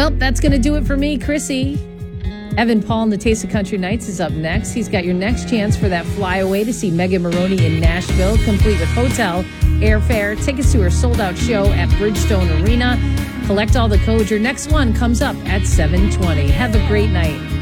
Well, that's going to do it for me, Chrissy. Evan Paul and the Taste of Country Nights is up next. He's got your next chance for that flyaway to see Megan Maroney in Nashville, complete with hotel, airfare, tickets to her sold-out show at Bridgestone Arena. Collect all the codes. Your next one comes up at 7:20. Have a great night.